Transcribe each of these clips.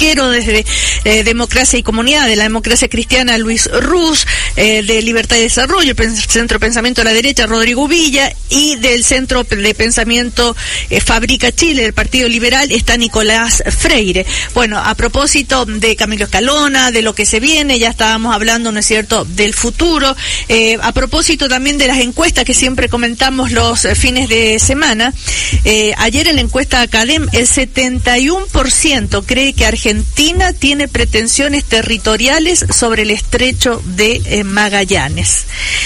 Arquero, desde Democracia y Comunidad, de la Democracia Cristiana Luis Ruz, de Libertad y Desarrollo, el Centro de Pensamiento de la Derecha Rodrigo Villa, y del Centro de Pensamiento Fabrica Chile, del Partido Liberal, está Nicolás Freire. Bueno, a propósito de Camilo Escalona, de lo que se viene, ya estábamos hablando, ¿no es cierto?, del futuro, a propósito también de las encuestas que siempre comentamos los fines de semana. Ayer en la encuesta Academ, el 71% cree que Argentina tiene pretensiones territoriales sobre el estrecho de Magallanes.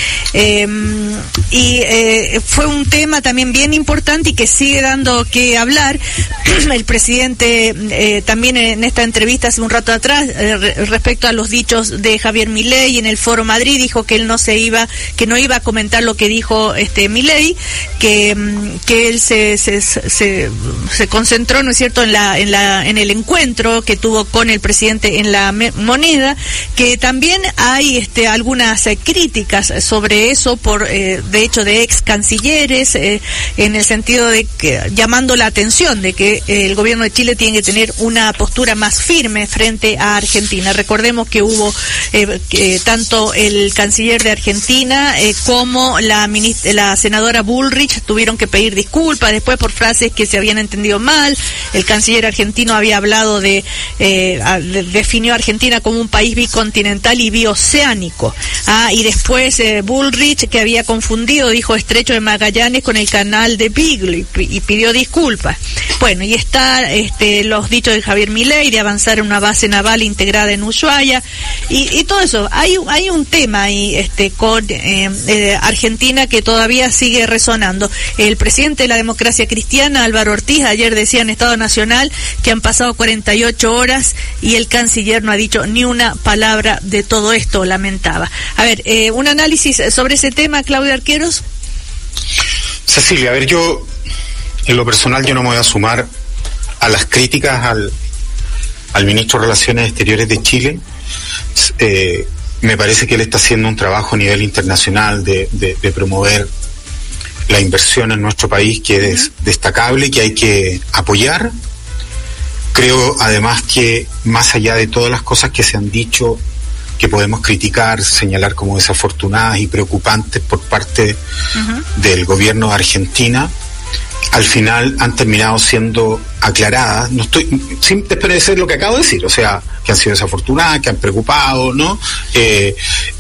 Fue un tema también bien importante y que sigue dando que hablar. El presidente también en esta entrevista hace un rato atrás, respecto a los dichos de Javier Milei en el Foro Madrid, dijo que él no iba a comentar lo que dijo Milei, que él se concentró, ¿no es cierto?, en el encuentro que tuvo con el presidente en la Moneda, que también hay algunas críticas sobre eso de hecho de ex cancilleres, en el sentido de que llamando la atención de que el gobierno de Chile tiene que tener una postura más firme frente a Argentina. Recordemos que hubo tanto el canciller de Argentina como la senadora Bullrich tuvieron que pedir disculpas después por frases que se habían entendido mal. El canciller argentino había hablado definió a Argentina como un país bicontinental y bioceánico. Y después Bullrich, que había confundido, dijo estrecho de Magallanes con el canal de Beagle y pidió disculpas. Bueno, y está los dichos de Javier Milei de avanzar en una base naval integrada en Ushuaia y todo eso. Hay un tema ahí con Argentina que todavía sigue resonando. El presidente de la Democracia Cristiana, Álvaro Ortiz, ayer decía en Estado Nacional que han pasado 48 horas y el canciller no ha dicho ni una palabra de todo esto, lamentaba. A ver, un análisis sobre ese tema, Claudio Arqueros. Cecilia, a ver, yo en lo personal yo no me voy a sumar a las críticas al ministro de Relaciones Exteriores de Chile. Me parece que él está haciendo un trabajo a nivel internacional de promover la inversión en nuestro país, que es destacable y que hay que apoyar. Creo además que más allá de todas las cosas que se han dicho, que podemos criticar, señalar como desafortunadas y preocupantes por parte del gobierno de Argentina, al final han terminado siendo aclaradas. No estoy sin desmerecer lo que acabo de decir, o sea, que han sido desafortunadas, que han preocupado, ¿no? Que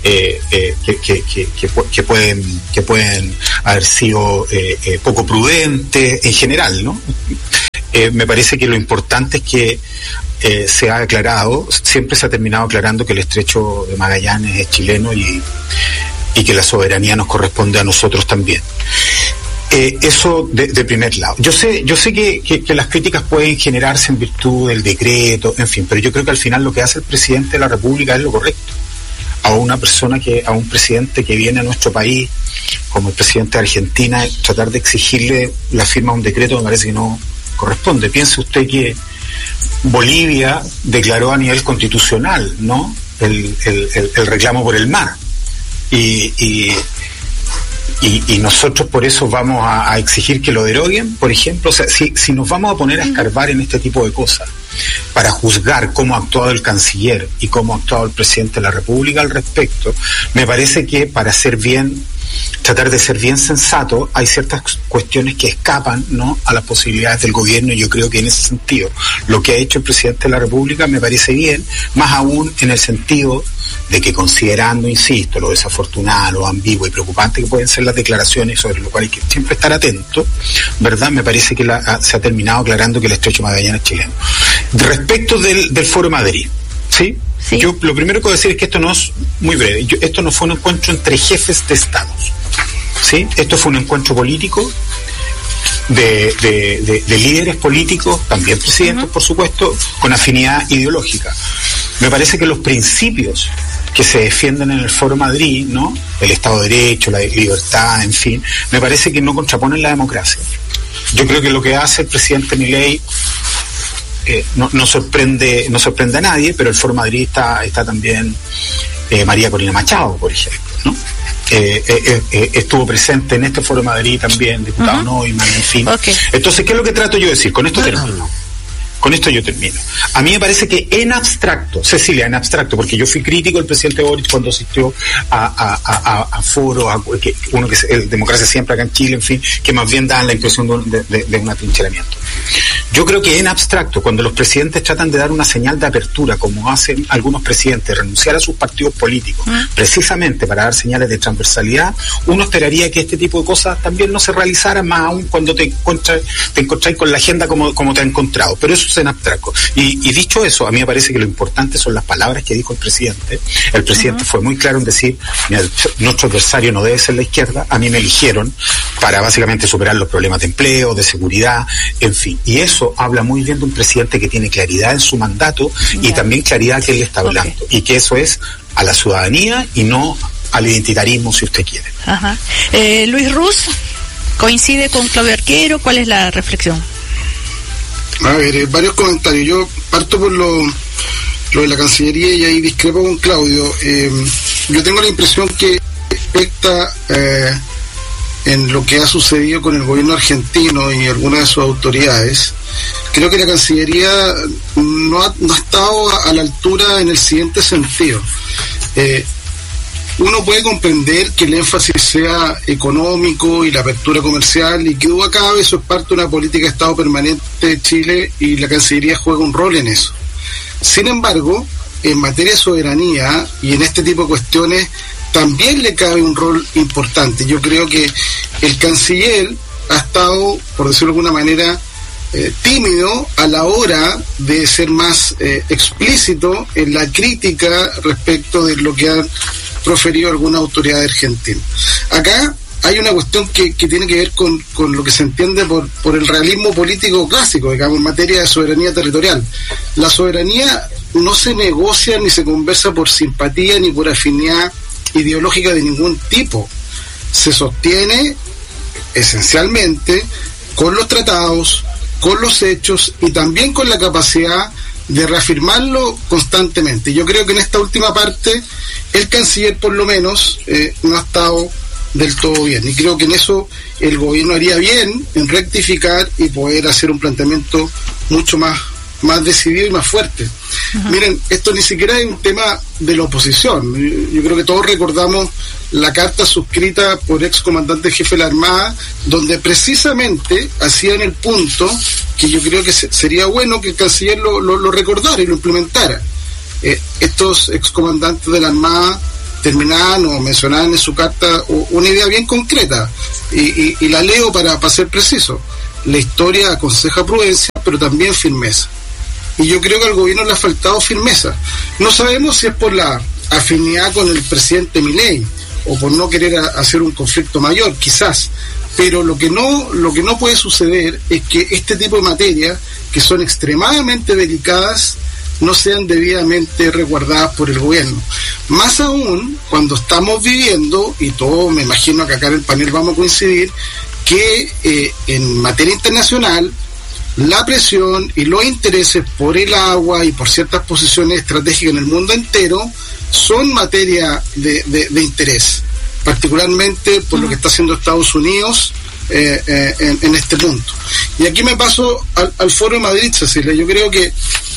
pueden haber sido poco prudentes en general, ¿no? Me parece que lo importante es que se ha aclarado, siempre se ha terminado aclarando que el estrecho de Magallanes es chileno y que la soberanía nos corresponde a nosotros también. Eso de primer lado. Yo sé que las críticas pueden generarse en virtud del decreto, en fin, pero yo creo que al final lo que hace el presidente de la República es lo correcto. A un presidente que viene a nuestro país, como el presidente de Argentina, tratar de exigirle la firma de un decreto me parece que no corresponde. Piense usted que Bolivia declaró a nivel constitucional, ¿no?, el reclamo por el mar. Y nosotros por eso vamos a exigir que lo deroguen, por ejemplo. O sea, si nos vamos a poner a escarbar en este tipo de cosas para juzgar cómo ha actuado el canciller y cómo ha actuado el presidente de la República al respecto, me parece que para tratar de ser bien sensato, hay ciertas cuestiones que escapan, ¿no?, a las posibilidades del gobierno, y yo creo que en ese sentido lo que ha hecho el presidente de la República me parece bien, más aún en el sentido de que, considerando, insisto, lo desafortunado, lo ambiguo y preocupante que pueden ser las declaraciones, sobre lo cual hay que siempre estar atento, ¿verdad? Me parece que se ha terminado aclarando que el estrecho de Magallanes es chileno. Respecto del Foro Madrid, ¿sí? Sí. Yo lo primero que voy a decir es que esto no es muy breve. Esto no fue un encuentro entre jefes de estados, ¿sí? Esto fue un encuentro político de líderes políticos, también presidentes, por supuesto, con afinidad ideológica. Me parece que los principios que se defienden en el Foro Madrid, ¿no?, el Estado de Derecho, la libertad, en fin, me parece que no contraponen la democracia. Yo creo que lo que hace el presidente Milei no sorprende a nadie, pero el Foro Madrid está también María Corina Machado, por ejemplo, ¿no? Estuvo presente en este Foro Madrid también, diputado Neumann, en fin. Okay. Entonces, ¿qué es lo que trato yo de decir? Con esto termino. Con esto yo termino. A mí me parece que en abstracto, Cecilia, en abstracto, porque yo fui crítico del presidente Boric cuando asistió a foros, uno que es Democracia Siempre acá en Chile, en fin, que más bien dan la impresión de un atrincheramiento. Yo creo que en abstracto, cuando los presidentes tratan de dar una señal de apertura, como hacen algunos presidentes, renunciar a sus partidos políticos, precisamente para dar señales de transversalidad, uno esperaría que este tipo de cosas también no se realizaran, más aún cuando te encontráis con la agenda como te ha encontrado. Pero eso es en abstracto. Y dicho eso, a mí me parece que lo importante son las palabras que dijo el presidente. El presidente fue muy claro en decir, nuestro adversario no debe ser la izquierda, a mí me eligieron para básicamente superar los problemas de empleo, de seguridad, en fin. Y eso habla muy bien de un presidente que tiene claridad en su mandato y también claridad que él está hablando. Y que eso es a la ciudadanía y no al identitarismo, si usted quiere. Ajá. Luis Ruz, ¿coincide con Claudio Arquero? ¿Cuál es la reflexión? A ver, varios comentarios. Yo parto por lo de la Cancillería y ahí discrepo con Claudio. Yo tengo la impresión que respecta en lo que ha sucedido con el gobierno argentino y algunas de sus autoridades. Creo que la Cancillería no ha estado a la altura en el siguiente sentido. Uno puede comprender que el énfasis sea económico y la apertura comercial, y que duda cabe, eso es parte de una política de Estado permanente de Chile y la Cancillería juega un rol en eso. Sin embargo, en materia de soberanía y en este tipo de cuestiones también le cabe un rol importante. Yo creo que el canciller ha estado, por decirlo de alguna manera, tímido a la hora de ser más explícito en la crítica respecto de lo que han proferido alguna autoridad argentina. Acá hay una cuestión que tiene que ver con lo que se entiende por el realismo político clásico, digamos, en materia de soberanía territorial. La soberanía no se negocia ni se conversa por simpatía ni por afinidad ideológica de ningún tipo. Se sostiene esencialmente con los tratados, con los hechos y también con la capacidad de reafirmarlo constantemente. Yo creo que en esta última parte el canciller por lo menos no ha estado del todo bien, y creo que en eso el gobierno haría bien en rectificar y poder hacer un planteamiento mucho más decidido y más fuerte. Miren, esto ni siquiera es un tema de la oposición. Yo creo que todos recordamos la carta suscrita por ex comandante jefe de la Armada, donde precisamente hacían el punto que yo creo que sería bueno que el canciller lo recordara y lo implementara. Estos excomandantes de la Armada terminaban o mencionaban en su carta una idea bien concreta, y la leo para ser preciso. La historia aconseja prudencia, pero también firmeza. Y yo creo que al gobierno le ha faltado firmeza. No sabemos si es por la afinidad con el presidente Milei o por no querer hacer un conflicto mayor, quizás. Pero lo que no puede suceder es que este tipo de materias, que son extremadamente delicadas, no sean debidamente resguardadas por el gobierno. Más aún cuando estamos viviendo, y todo me imagino que acá en el panel vamos a coincidir, que en materia internacional la presión y los intereses por el agua y por ciertas posiciones estratégicas en el mundo entero son materia de interés, particularmente por lo que está haciendo Estados Unidos en este punto. Y aquí me paso al Foro de Madrid, Cecilia. Yo creo que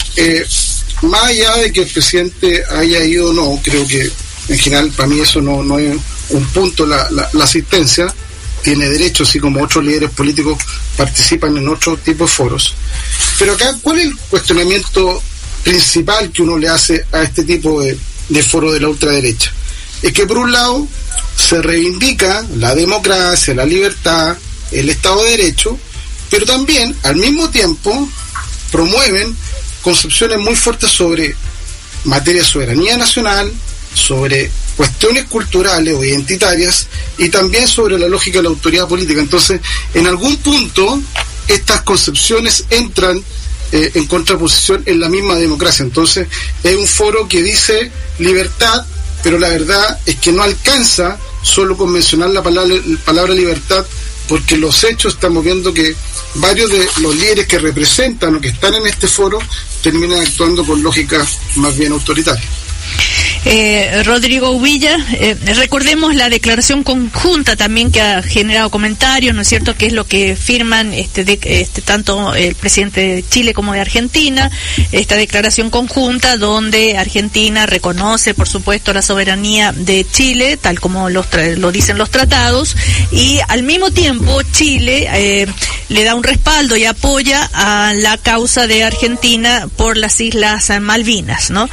más allá de que el presidente haya ido o no, creo que en general para mí eso no es un punto la asistencia. Tiene derecho, así como otros líderes políticos participan en otro tipo de foros. Pero acá, ¿cuál es el cuestionamiento principal que uno le hace a este tipo de foro de la ultraderecha? Es que por un lado se reivindica la democracia, la libertad, el Estado de Derecho, pero también al mismo tiempo promueven concepciones muy fuertes sobre materia de soberanía nacional, sobre cuestiones culturales o identitarias y también sobre la lógica de la autoridad política. Entonces, en algún punto, estas concepciones entran en contraposición en la misma democracia. Entonces, es un foro que dice libertad, pero la verdad es que no alcanza solo con mencionar la palabra libertad, porque los hechos estamos viendo que varios de los líderes que representan o que están en este foro terminan actuando con lógica más bien autoritaria. Rodrigo Uvilla, recordemos la declaración conjunta también que ha generado comentarios, ¿no es cierto?, que es lo que firman tanto el presidente de Chile como de Argentina, esta declaración conjunta donde Argentina reconoce, por supuesto, la soberanía de Chile, tal como lo dicen los tratados, y al mismo tiempo Chile le da un respaldo y apoya a la causa de Argentina por las Islas Malvinas, ¿no?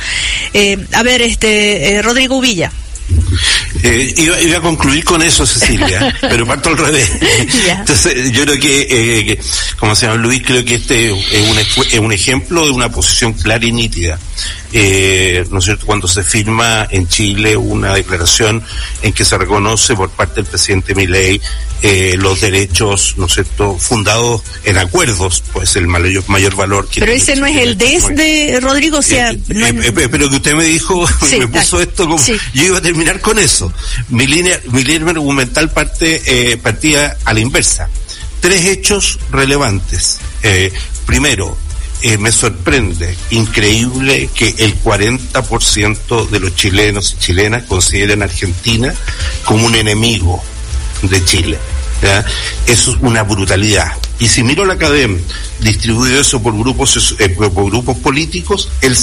Rodrigo Villa. Iba a concluir con eso, Cecilia, pero parto al revés. Entonces, yo creo que, como se llama Luis, creo que este es un ejemplo de una posición clara y nítida. ¿No es cierto?, cuando se firma en Chile una declaración en que se reconoce por parte del presidente Milei los derechos, ¿no es cierto?, fundados en acuerdos, pues el mayor valor que... Pero ese no es el de Rodrigo, o sea... pero que usted me dijo, sí, me puso esto como... Sí. Yo iba a terminar con eso. Mi línea argumental partía a la inversa. 3 hechos relevantes. Primero, me sorprende, increíble, que el 40% de los chilenos y chilenas consideren a Argentina como un enemigo de Chile. ¿Ya? Eso es una brutalidad. Y si miro la academia, distribuido eso por grupos políticos, el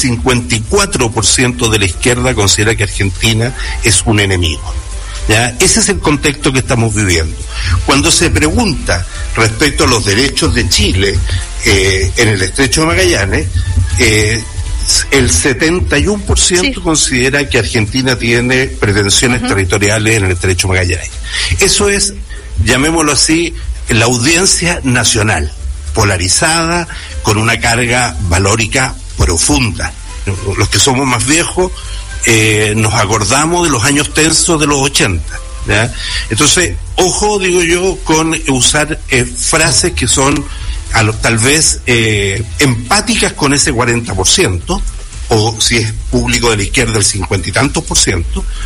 54% de la izquierda considera que Argentina es un enemigo. ¿Ya? Ese es el contexto que estamos viviendo. Cuando se pregunta respecto a los derechos de Chile en el Estrecho de Magallanes, el 71% sí. considera que Argentina tiene pretensiones territoriales en el Estrecho de Magallanes. Eso es, llamémoslo así, la audiencia nacional, polarizada, con una carga valórica profunda. Los que somos más viejos nos acordamos de los años tensos de los 80. ¿Ya? Entonces, ojo, digo yo, con usar frases que son tal vez empáticas con ese 40%, o si es público de la izquierda el 50 y tantos %,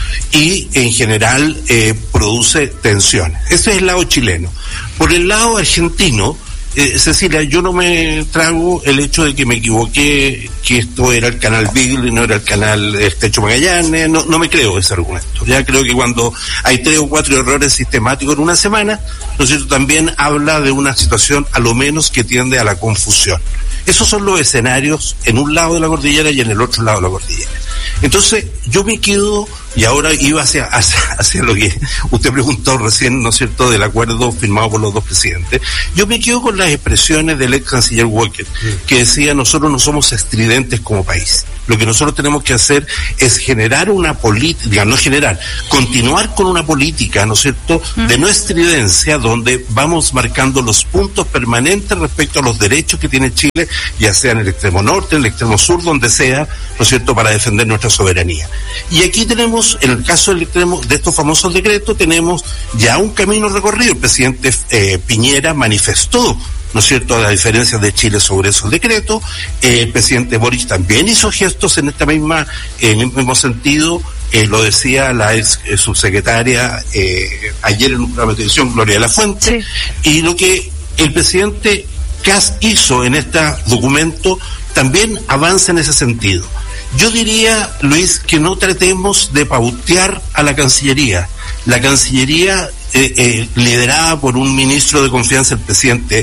y en general produce tensiones. Ese es el lado chileno. Por el lado argentino, Cecilia, yo no me trago el hecho de que me equivoqué, que esto era el canal Beagle y no era el canal Estrecho Magallanes, no me creo ese argumento. Ya creo que cuando hay 3 o 4 errores sistemáticos en una semana, ¿no es cierto?, también habla de una situación a lo menos que tiende a la confusión. Esos son los escenarios en un lado de la cordillera y en el otro lado de la cordillera. Entonces, yo me quedo, y ahora iba hacia lo que usted preguntó recién, ¿no es cierto?, del acuerdo firmado por los 2 presidentes. Yo me quedo con las expresiones del ex canciller Walker, que decía: nosotros no somos estridentes como país. Lo que nosotros tenemos que hacer es generar una política, continuar con una política, ¿no es cierto?, de no estridencia, donde vamos marcando los puntos permanentes respecto a los derechos que tiene Chile, ya sea en el extremo norte, en el extremo sur, donde sea, ¿no es cierto?, para defender nuestra soberanía. Y aquí tenemos, en el caso del extremo de estos famosos decretos, tenemos ya un camino recorrido. El presidente Piñera manifestó, ¿no es cierto?, las diferencias de Chile sobre esos decretos. El presidente Boric también hizo gestos en el mismo sentido. Lo decía la ex subsecretaria ayer en un programa de televisión, Gloria de la Fuente. Sí. Y lo que el presidente Kast hizo en este documento también avanza en ese sentido. Yo diría, Luis, que no tratemos de pautear a la Cancillería. La Cancillería, liderada por un ministro de confianza del presidente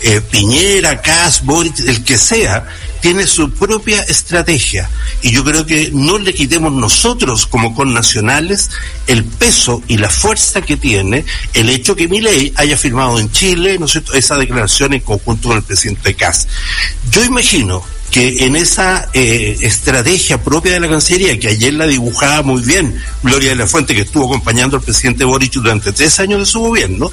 Piñera, Kast, Boric, el que sea, tiene su propia estrategia. Y yo creo que no le quitemos nosotros, como connacionales, el peso y la fuerza que tiene el hecho que Milei haya firmado en Chile, ¿no es cierto?, esa declaración en conjunto con el presidente Kast. Yo imagino que en esa estrategia propia de la Cancillería, que ayer la dibujaba muy bien Gloria de la Fuente, que estuvo acompañando al presidente Boric durante 3 años de su gobierno,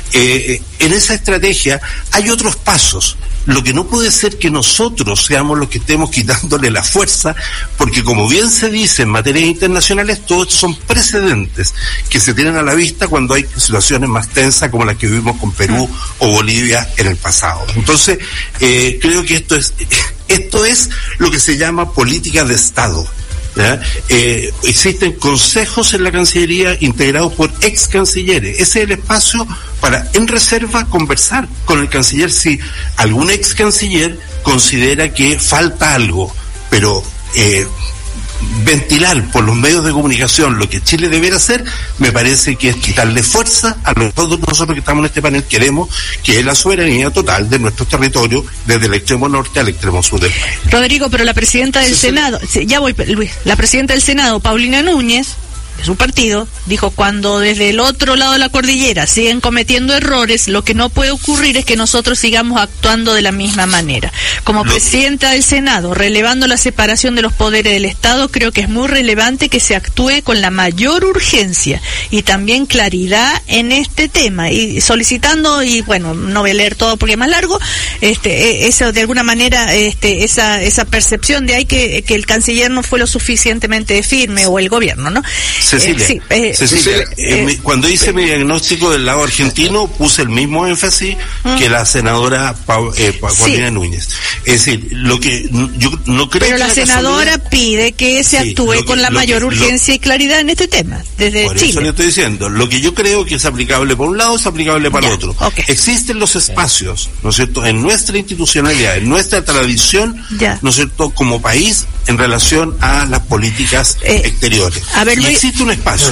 en esa estrategia hay otros pasos. Lo que no puede ser que nosotros seamos los que estemos quitándole la fuerza, porque como bien se dice en materias internacionales, todos estos son precedentes que se tienen a la vista cuando hay situaciones más tensas como las que vivimos con Perú o Bolivia en el pasado. Entonces, creo que esto es lo que se llama política de Estado. ¿Ya? Existen consejos en la Cancillería integrados por ex cancilleres. Ese es el espacio para, en reserva, conversar con el canciller si algún ex canciller considera que falta algo, pero ventilar por los medios de comunicación lo que Chile debiera hacer, me parece que es quitarle fuerza a lo que todos nosotros que estamos en este panel queremos, que es la soberanía total de nuestros territorios, desde el extremo norte al extremo sur del país. Rodrigo, pero la presidenta del Senado, ya voy, Luis, la presidenta del Senado, Paulina Núñez, de su partido, dijo: cuando desde el otro lado de la cordillera siguen cometiendo errores, lo que no puede ocurrir es que nosotros sigamos actuando de la misma manera. Como presidenta del Senado, relevando la separación de los poderes del Estado, creo que es muy relevante que se actúe con la mayor urgencia y también claridad en este tema, y solicitando, y bueno, no voy a leer todo porque es más largo, eso de alguna manera, esa percepción de ahí que el canciller no fue lo suficientemente firme, o el gobierno, ¿no? Cecilia, cuando hice mi diagnóstico del lado argentino, puse el mismo énfasis que la senadora Paulina Núñez. Es decir, lo que yo no creo. Pero la senadora pide que se actúe con la mayor urgencia y claridad en este tema, desde por Chile. Eso le estoy diciendo. Lo que yo creo que es aplicable por un lado, es aplicable para el otro. Okay. Existen los espacios, ¿no es cierto?, en nuestra institucionalidad, en nuestra tradición, ¿no es cierto?, como país, en relación a las políticas exteriores. A ver, Luis, existe un espacio.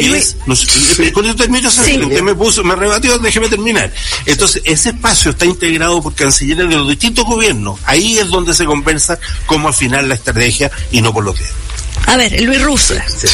Con esto termino, usted me rebatió, déjeme terminar. Entonces, ese espacio está integrado por cancilleres de los distintos gobiernos. Ahí es donde se conversa cómo afinar la estrategia y no por lo que es. A ver, Luis Ruz,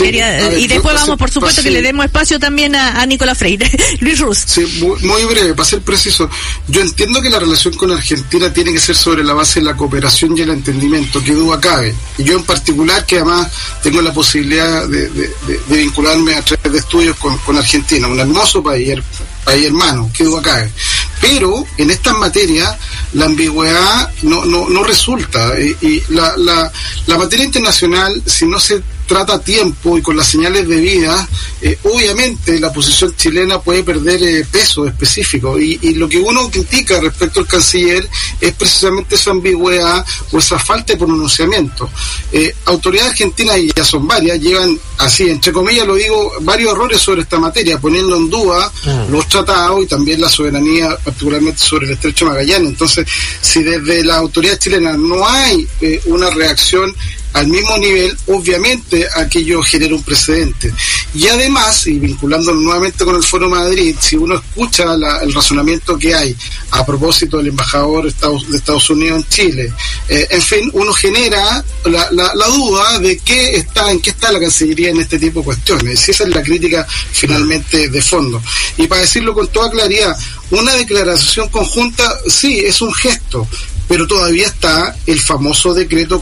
y después vamos, por supuesto, que le demos espacio también a Nicolás Freire. Luis Ruz. Sí, muy breve, para ser preciso. Yo entiendo que la relación con Argentina tiene que ser sobre la base de la cooperación y el entendimiento, que duda cabe. Y yo en particular, que además tengo la posibilidad de vincularme a través de estudios con Argentina, un hermoso país hermano, que duda cabe. Pero en estas materias la ambigüedad no resulta, y la materia internacional, si no se trata a tiempo y con las señales debidas, obviamente la posición chilena puede perder peso específico, y lo que uno critica respecto al canciller es precisamente esa ambigüedad o esa falta de pronunciamiento. Autoridades argentinas, y ya son varias, llevan, así entre comillas lo digo, varios errores sobre esta materia, poniendo en duda los tratados y también la soberanía, particularmente sobre el Estrecho de Magallanes. Entonces, si desde la autoridad chilena no hay una reacción al mismo nivel, obviamente aquello genera un precedente. Y además, y vinculándolo nuevamente con el Foro Madrid, si uno escucha el razonamiento que hay a propósito del embajador de Estados Unidos en Chile, en fin, uno genera la duda de en qué está la Cancillería en este tipo de cuestiones. Y esa es la crítica finalmente de fondo. Y para decirlo con toda claridad, una declaración conjunta, sí, es un gesto, pero todavía está el famoso decreto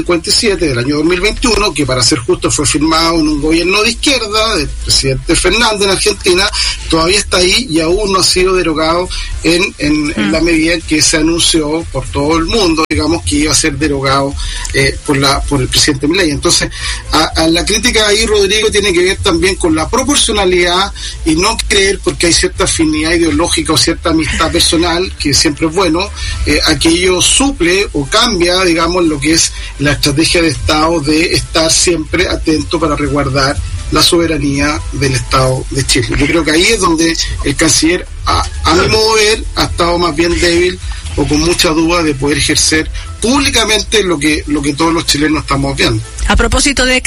457 del año 2021, que, para ser justo, fue firmado en un gobierno de izquierda del presidente Fernández en Argentina. Todavía está ahí y aún no ha sido derogado en la medida en que se anunció por todo el mundo, digamos, que iba a ser derogado por el presidente Milei. Entonces, a la crítica ahí, Rodrigo, tiene que ver también con la proporcionalidad y no creer, porque hay cierta afinidad ideológica o cierta amistad personal, que siempre es bueno, aquello suple o cambia, digamos, lo que es la estrategia de Estado de estar siempre atento para resguardar la soberanía del Estado de Chile. Yo creo que ahí es donde el canciller, a mi modo de ver, ha estado más bien débil o con mucha duda de poder ejercer públicamente lo que todos los chilenos estamos viendo. A propósito de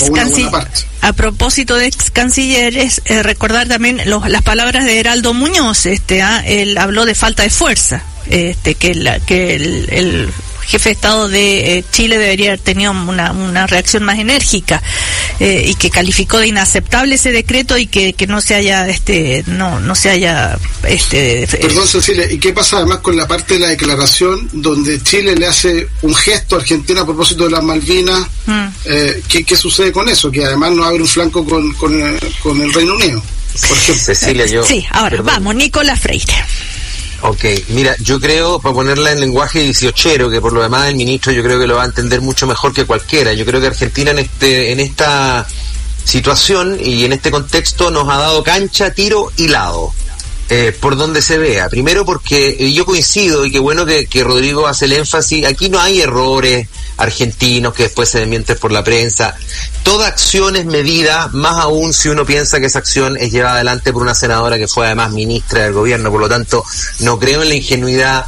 ex cancilleres, recordar también las palabras de Heraldo Muñoz. Él habló de falta de fuerza, que el jefe de Estado de Chile debería haber tenido una reacción más enérgica, y que calificó de inaceptable ese decreto y que no se haya Perdón, Cecilia, ¿y qué pasa además con la parte de la declaración donde Chile le hace un gesto a Argentina a propósito de las Malvinas? ¿Qué sucede con eso? Que además no abre un flanco con el Reino Unido, por ejemplo. Cecilia, vamos, Nicolás Freire. Ok, mira, yo creo, para ponerla en lenguaje 18ero, que por lo demás el ministro yo creo que lo va a entender mucho mejor que cualquiera. Yo creo que Argentina en esta situación y en este contexto nos ha dado cancha, tiro y lado, por donde se vea. Primero porque yo coincido, y qué bueno que Rodrigo hace el énfasis, aquí no hay errores argentinos que después se desmienten por la prensa. Toda acción es medida, más aún si uno piensa que esa acción es llevada adelante por una senadora que fue además ministra del gobierno. Por lo tanto, no creo en la ingenuidad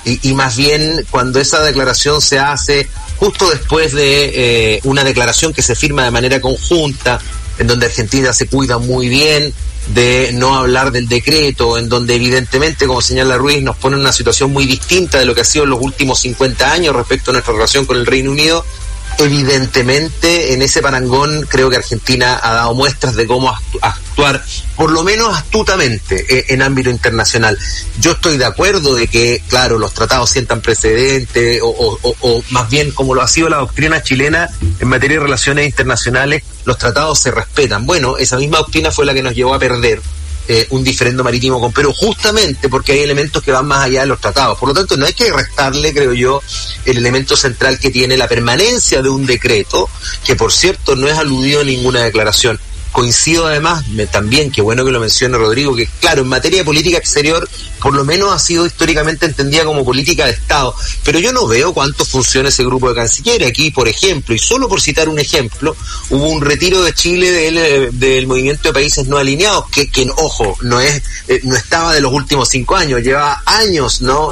y más bien cuando esa declaración se hace justo después de una declaración que se firma de manera conjunta, en donde Argentina se cuida muy bien de no hablar del decreto, en donde evidentemente, como señala Ruiz, nos pone en una situación muy distinta de lo que ha sido en los últimos 50 años respecto a nuestra relación con el Reino Unido. Evidentemente, en ese parangón creo que Argentina ha dado muestras de cómo actuar, por lo menos astutamente, en ámbito internacional. Yo estoy de acuerdo de que, claro, los tratados sientan precedentes, o más bien como lo ha sido la doctrina chilena en materia de relaciones internacionales, los tratados se respetan. Bueno, esa misma doctrina fue la que nos llevó a perder un diferendo marítimo con Perú, justamente porque hay elementos que van más allá de los tratados. Por lo tanto, no hay que restarle, creo yo, el elemento central que tiene la permanencia de un decreto, que por cierto no es aludido en ninguna declaración. Coincido además, también, qué bueno que lo mencione Rodrigo, que claro, en materia de política exterior, por lo menos ha sido históricamente entendida como política de Estado, pero yo no veo cuánto funciona ese grupo de cancilleres. Aquí, por ejemplo, y solo por citar un ejemplo, hubo un retiro de Chile del movimiento de países no alineados, que ojo, no estaba de los últimos 5 años, llevaba años, ¿no?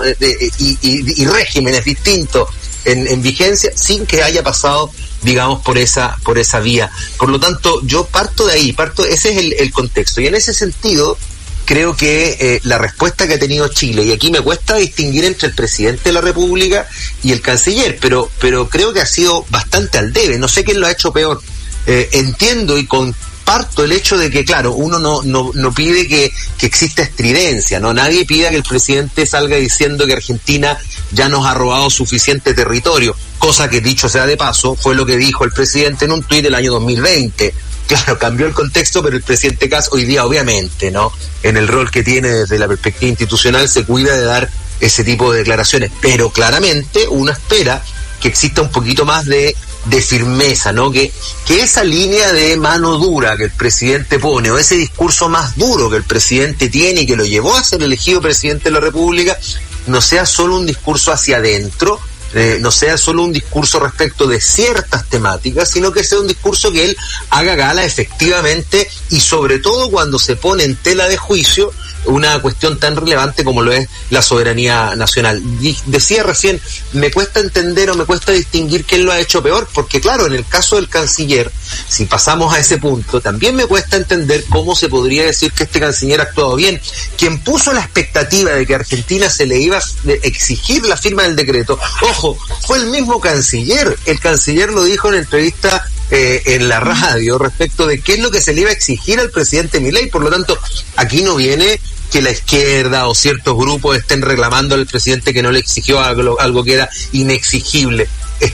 Y regímenes distintos en vigencia, sin que haya pasado, digamos, por esa vía. Por lo tanto, yo parto de ahí, ese es el contexto, y en ese sentido creo que la respuesta que ha tenido Chile, y aquí me cuesta distinguir entre el presidente de la República y el canciller, pero creo que ha sido bastante al debe. No sé quién lo ha hecho peor. Entiendo y comparto el hecho de que, claro, uno no pide que exista estridencia, ¿no? Nadie pida que el presidente salga diciendo que Argentina ya nos ha robado suficiente territorio, cosa que, dicho sea de paso, fue lo que dijo el presidente en un tuit del año 2020. Claro, cambió el contexto, pero el presidente Kast hoy día, obviamente, ¿no?, en el rol que tiene desde la perspectiva institucional, se cuida de dar ese tipo de declaraciones, pero claramente uno espera que exista un poquito más de firmeza, ¿no? Que esa línea de mano dura que el presidente pone, o ese discurso más duro que el presidente tiene y que lo llevó a ser elegido presidente de la República, no sea solo un discurso hacia adentro, no sea solo un discurso respecto de ciertas temáticas, sino que sea un discurso que él haga gala efectivamente, y sobre todo cuando se pone en tela de juicio una cuestión tan relevante como lo es la soberanía nacional. Decía recién, me cuesta entender o me cuesta distinguir quién lo ha hecho peor, porque claro, en el caso del canciller, si pasamos a ese punto, también me cuesta entender cómo se podría decir que este canciller ha actuado bien. Quien puso la expectativa de que a Argentina se le iba a exigir la firma del decreto, ojo, fue el mismo canciller. El canciller lo dijo en entrevista en la radio respecto de qué es lo que se le iba a exigir al presidente Milei. Por lo tanto, aquí no viene que la izquierda o ciertos grupos estén reclamando al presidente que no le exigió algo que era inexigible.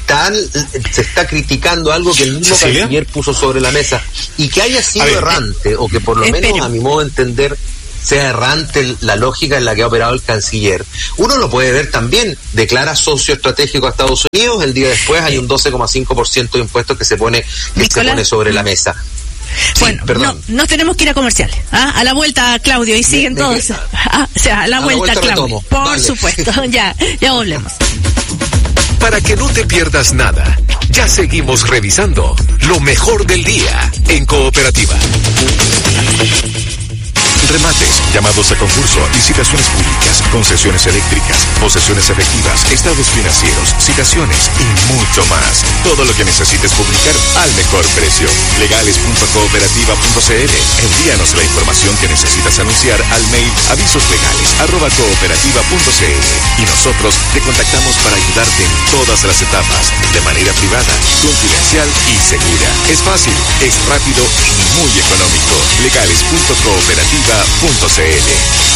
Se está criticando algo que el mismo canciller puso sobre la mesa, y que haya sido errante, o que por lo menos a mi modo de entender sea errante la lógica en la que ha operado el canciller. Uno lo puede ver también, declara socio estratégico a Estados Unidos, el día después hay un 12,5% de impuestos que se pone sobre la mesa. Bueno, sí, nos tenemos que ir a comerciales. A la vuelta, Claudio, y siguen todos. O sea, a la vuelta, Claudio. Por supuesto, ya volvemos. Para que no te pierdas nada, ya seguimos revisando lo mejor del día en Cooperativa. Remates, llamados a concurso, licitaciones públicas, concesiones eléctricas, posesiones efectivas, estados financieros, citaciones y mucho más. Todo lo que necesites publicar al mejor precio. Legales.cooperativa.cl. Envíanos la información que necesitas anunciar al mail avisoslegales@cooperativa.cl y nosotros te contactamos para ayudarte en todas las etapas, de manera privada, confidencial y segura. Es fácil, es rápido y muy económico. Legales.cooperativa.cl.